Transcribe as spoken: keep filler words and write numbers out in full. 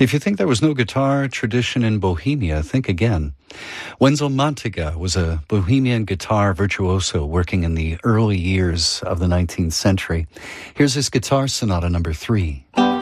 If you think there was no guitar tradition in Bohemia, think again. Wenzel Montega was a Bohemian guitar virtuoso working in the early years of the nineteenth century. Here's his Guitar Sonata number three.